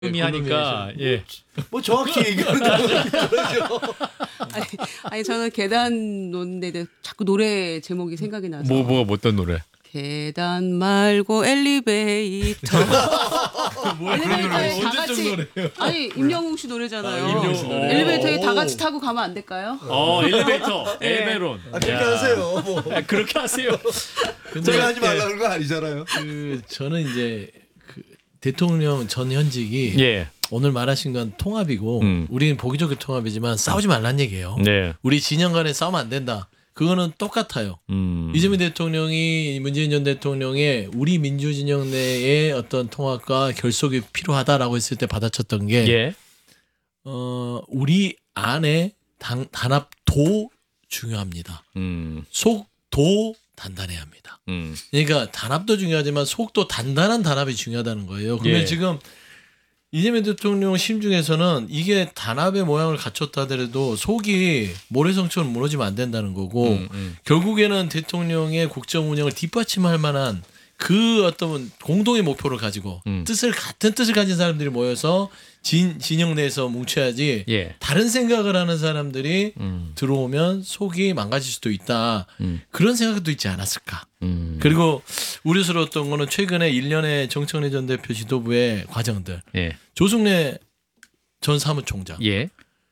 하니까 예. 뭐 정확히 얘기하는 거죠. 아니 저는 계단 노는데 대해 자꾸 노래 제목이 생각이 나서. 뭐가 어떤 노래? 계단 말고 엘리베이터. 엘리베이터에 다 같이. 아니 임영웅 씨 노래잖아요. 임영웅 씨 노래. 엘리베이터에 다 같이 타고 가면 안 될까요? 엘리베이터, 엘베론. 그렇게 하세요. 뭐. 그렇게 하세요. 제가 하지 말라는 거 아니잖아요. 저는 이제 그 대통령 전 현직이 예. 오늘 말하신 건 통합이고 우리는 보기 좋게 통합이지만 싸우지 말란 얘기예요. 네. 우리 진영 간에 싸우면 안 된다. 그거는 똑같아요. 이재명 대통령이 문재인 전 대통령의 우리 민주진영 내의 어떤 통합과 결속이 필요하다라고 했을 때 받아쳤던 게 예. 우리 안에 단합도 중요합니다. 속도 단단해야 합니다. 그러니까 단합도 중요하지만 속도 단단한 단합이 중요하다는 거예요. 그러면 예. 지금 이재명 대통령 심중에서는 이게 단합의 모양을 갖췄다 하더라도 속이 모래성처럼 무너지면 안 된다는 거고 결국에는 대통령의 국정 운영을 뒷받침할 만한 그 어떤 공동의 목표를 가지고 같은 뜻을 가진 사람들이 모여서 진영 내에서 뭉쳐야지 예. 다른 생각을 하는 사람들이 들어오면 속이 망가질 수도 있다. 그런 생각도 있지 않았을까. 그리고 우려스러웠던 거는 최근에 1년의 정청래 전 대표 지도부의 과정들. 예. 조승래 전 사무총장. 예.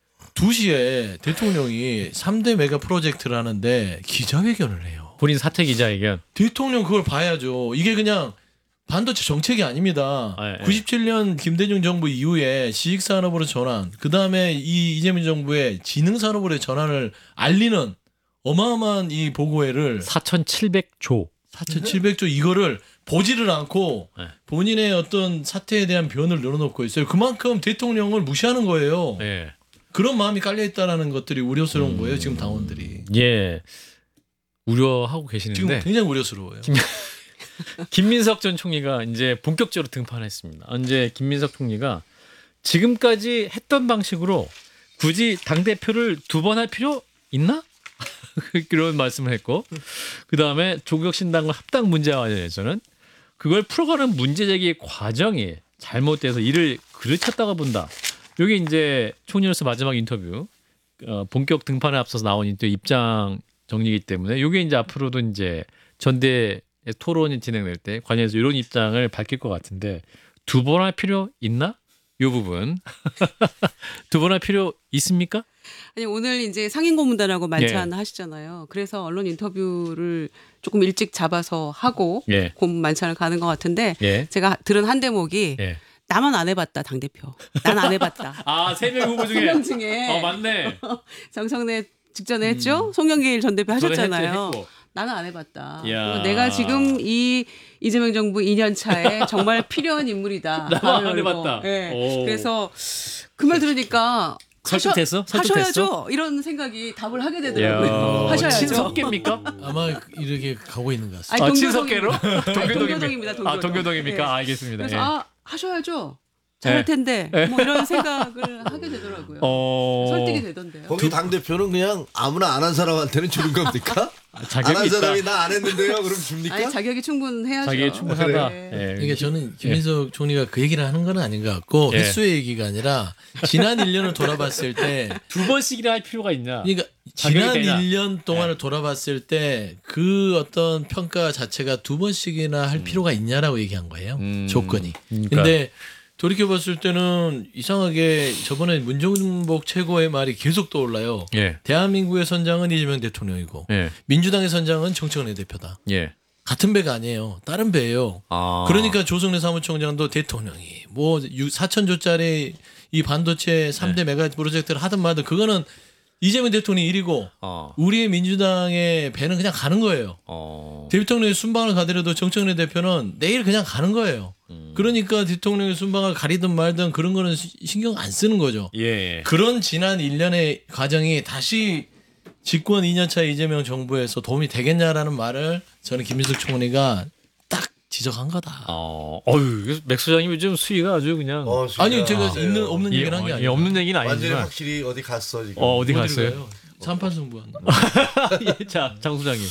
2시에 대통령이 3대 메가 프로젝트를 하는데 기자회견을 해요. 본인 사퇴 기자회견. 대통령 그걸 봐야죠. 이게 그냥 반도체 정책이 아닙니다. 97년 김대중 정부 이후에 지식산업으로 전환, 그다음에 이 이재명 정부의 지능산업으로의 전환을 알리는 어마어마한 이 보고회를 4,700조. 4,700조 이거를 보지를 않고 본인의 어떤 사태에 대한 변을 늘어놓고 있어요. 그만큼 대통령을 무시하는 거예요. 예. 그런 마음이 깔려있다는 것들이 우려스러운 거예요. 지금 당원들이. 예. 우려하고 지금 계시는데 굉장히 우려스러워요. 김민석 전 총리가 이제 본격적으로 등판했습니다. 이제 김민석 총리가 지금까지 했던 방식으로 굳이 당 대표를 2번 할 필요 있나? 그런 말씀을 했고, 그 다음에 조국신당과 합당 문제와 관련해서는 그걸 풀어가는 문제 제기 과정이 잘못돼서 이를 그르쳤다고 본다. 이게 이제 총리로서 마지막 인터뷰, 본격 등판에 앞서서 나온 인터뷰 입장 정리이기 때문에 이게 이제 앞으로도 이제 전대 토론이 진행될 때 관련해서 이런 입장을 밝힐 것 같은데 2번 할 필요 있나? 이 부분 2번 할 필요 있습니까? 아니 오늘 이제 상임고문단하고 만찬 예. 하시잖아요. 그래서 언론 인터뷰를 조금 일찍 잡아서 하고 예. 고문 만찬을 가는 것 같은데 예. 제가 들은 한 대목이 예. 나만 안 해봤다 당대표. 난 안 해봤다. 아, 3명 후보 중에. 3명 중에 맞네. 정청래 직전에 했죠. 송영길 전 대표 하셨잖아요. 했고. 나는 안 해봤다. 야. 내가 지금 이 이재명 정부 2년 차에 정말 필요한 인물이다. 나만 안 해봤다. 네. 오. 그래서 그 말 들으니까 설득됐어? 하셔야죠. 이런 생각이 답을 하게 되더라고요. 하셔야죠. 친석계입니까? 아마 이렇게 가고 있는 것 같습니다. 아니, 친석계로? 동교동입니다. 동교동. 동교동입니까? 네. 알겠습니다. 그래서 하셔야죠. 잘할 텐데 뭐 이런 생각을 하게 되더라고요. 설득이 되던데요. 거기 당대표는 그냥 아무나 안 한 사람한테는 주는 겁니까? 안 자격이 한 있다. 사람이 나 안 했는데요. 그럼 줍니까? 아니 자격이 충분해야죠. 자기의 충분하다. 네. 예. 그러니까 저는 김민석 총리가 그 얘기를 하는 건 아닌 것 같고 예. 횟수의 얘기가 아니라 지난 1년을 돌아봤을 때 2번씩이나 할 필요가 있냐? 그러니까 자격이 지난 되냐? 1년 동안을 돌아봤을 때 그 어떤 평가 자체가 2번씩이나 할 필요가 있냐라고 얘기한 거예요. 조건이. 그러니까. 근데 돌이켜봤을 때는 이상하게 저번에 문정복 최고의 말이 계속 떠올라요. 예. 대한민국의 선장은 이재명 대통령이고 예. 민주당의 선장은 정청래 대표다. 예. 같은 배가 아니에요. 다른 배예요. 아. 그러니까 조성래 사무총장도 대통령이 뭐 4,000조짜리 이 반도체 3대 메가 프로젝트를 하든 말든 그거는 이재명 대통령이 일이고 우리의 민주당의 배는 그냥 가는 거예요. 대통령의 순방을 가더라도 정청래 대표는 내일 그냥 가는 거예요. 그러니까 대통령의 순방을 가리든 말든 그런 거는 신경 안 쓰는 거죠. 예. 그런 지난 1년의 과정이 다시 집권 2년차 이재명 정부에서 도움이 되겠냐라는 말을 저는 김민석 총리가 딱 지적한 거다. 어유 맥 소장님 요즘 수위가 아주 그냥 아니 제가 있는 없는 얘기를 한 게 아니에요. 없는 얘기는 완전히 아니지만 확실히 어디 갔어 지금. 어디 어디로 갔어요? 가요? 삼판 승부한다. 예, 자, 장 소장님.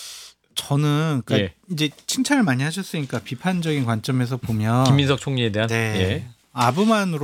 저는 그러니까 예. 이제 칭찬을 많이 하셨으니까 비판적인 관점에서 보면 김민석 총리에 대한 네. 아부만으로